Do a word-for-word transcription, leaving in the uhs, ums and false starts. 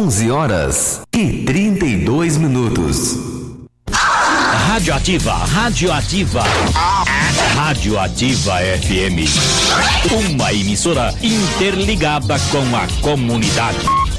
onze horas e trinta e dois minutos. Radioativa, radioativa. Radioativa F M. Uma emissora interligada com a comunidade.